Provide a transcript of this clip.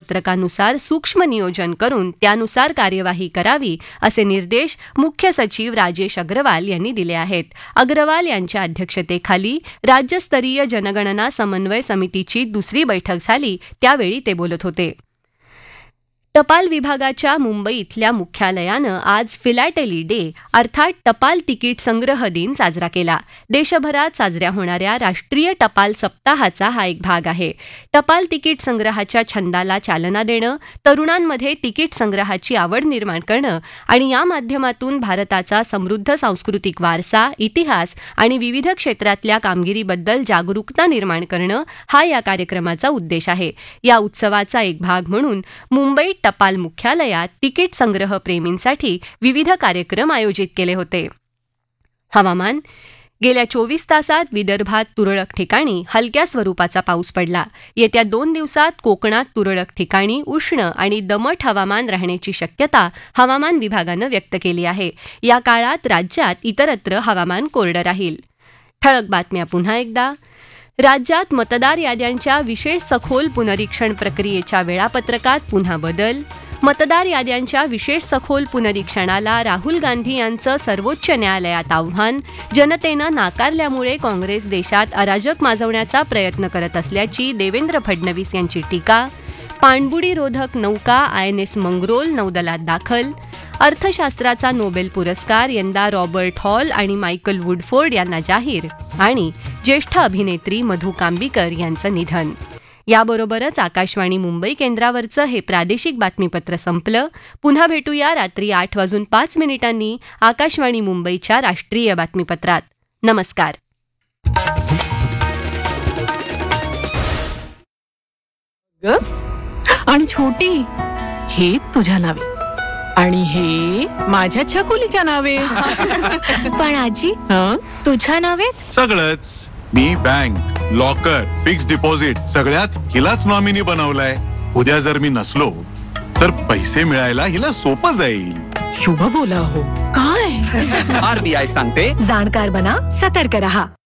वेळापत्रकानुसार सूक्ष्म नियोजन करून त्यानुसार कार्यवाही करावी असे निर्देश मुख्य सचिव राजेश अग्रवाल यांनी दिले आहेत. अग्रवाल यांच्या अध्यक्षतेखाली राज्यस्तरीय जनगणना समन्वय समितीची दुसरी बैठक झाली त्यावेळी ते बोलत होते. टपाल विभागाच्या मुंबई इथल्या मुख्यालयानं आज फिलॅटेली डे अर्थात टपाल तिकीट संग्रह दिन साजरा केला. देशभरात साजऱ्या होणाऱ्या राष्ट्रीय टपाल सप्ताहाचा हा एक भाग आहे. टपाल तिकीट संग्रहाच्या छंदाला चालना देणं, तरुणांमध्ये तिकीट संग्रहाची आवड निर्माण करणं आणि या माध्यमातून भारताचा समृद्ध सांस्कृतिक वारसा, इतिहास आणि विविध क्षेत्रातल्या कामगिरीबद्दल जागरूकता निर्माण करणं हा या कार्यक्रमाचा उद्देश आहे. या उत्सवाचा एक भाग म्हणून मुंबई टपाल मुख्यालयात तिकीट संग्रह प्रेमींसाठी विविध कार्यक्रम आयोजित केले होते. हवामान. गेल्या 24 तासात विदर्भात तुरळक ठिकाणी हलक्या स्वरूपाचा पाऊस पडला. येत्या 2 दिवसात कोकणात तुरळक ठिकाणी उष्ण आणि दमट हवामान राहण्याची शक्यता हवामान विभागानं व्यक्त केली आहे. या काळात राज्यात इतरत्र हवामान कोरडं राहील. ठळक बातम्या पुन्हा एकदा. राज्यात मतदार याद्यांच्या विशेष सखोल पुनरीक्षण प्रक्रियेच्या वेळापत्रकात पुन्हा बदल. मतदार याद्यांच्या विशेष सखोल पुनरीक्षणाला राहुल गांधी यांचं सर्वोच्च न्यायालयात आव्हान. जनतेनं नाकारल्यामुळे काँग्रेस देशात अराजक माजवण्याचा प्रयत्न करत असल्याची देवेंद्र फडणवीस यांची टीका. पाणबुडीरोधक नौका INS मंगरोल नौदलात दाखल. अर्थशास्त्राचा नोबेल पुरस्कार यंदा रॉबर्ट हॉल आणि मायकल वुडफोर्ड यांना जाहीर. आणि ज्येष्ठ अभिनेत्री मधू कांबीकर यांचं निधन. याबरोबरच आकाशवाणी मुंबई केंद्रावरचं हे प्रादेशिक बातमीपत्र संपलं. पुन्हा भेटूया रात्री 8:05 आकाशवाणी मुंबईच्या राष्ट्रीय बातमीपत्रात. नमस्कार. आणि छोटी, हे तुझ्या नावे आणि हे माझ्या छकुलीच्या नावे. पण आजी, तुझ्या नावे सगळंच. मी बँक, लॉकर, फिक्स डिपॉझिट सगळ्यात हिलाच नॉमिनी बनवलाय. उद्या जर मी नसलो तर पैसे मिळायला हिला सोपं जाईल. शुभ बोला हो. काय? RBI सांगते, जाणकार बना, सतर्क रहा.